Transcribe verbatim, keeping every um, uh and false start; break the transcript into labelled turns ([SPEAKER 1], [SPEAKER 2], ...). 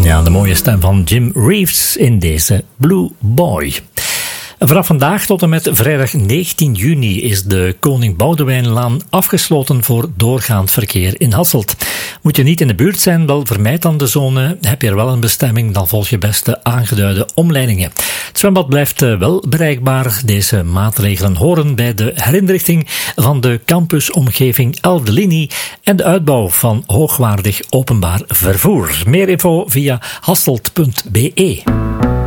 [SPEAKER 1] Ja, de mooie stem van Jim Reeves in deze Blue Boy. Vanaf vandaag tot en met vrijdag negentien juni is de Koning Boudewijnlaan afgesloten voor doorgaand verkeer in Hasselt. Moet je niet in de buurt zijn, wel vermijd dan de zone. Heb je er wel een bestemming, dan volg je best de aangeduide omleidingen. Het zwembad blijft wel bereikbaar. Deze maatregelen horen bij de herinrichting van de campusomgeving Elfde Linie en de uitbouw van hoogwaardig openbaar vervoer. Meer info via hasselt punt be.